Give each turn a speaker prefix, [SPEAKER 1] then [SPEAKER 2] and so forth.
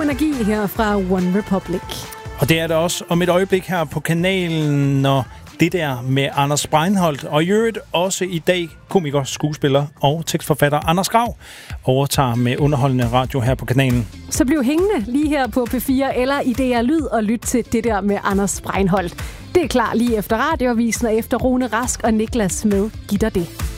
[SPEAKER 1] energi her fra One Republic.
[SPEAKER 2] Og det er det også om et øjeblik her på kanalen, når det der med Anders Breinholt, og i øvrigt også i dag komiker, skuespiller og tekstforfatter Anders Grav overtager med underholdende radio her på kanalen.
[SPEAKER 1] Så bliv hængende lige her på P4 eller i DR Lyd og lyt til det der med Anders Breinholt. Det er klar lige efter radioavisen og efter Rune Rask og Niklas med Giv dig det.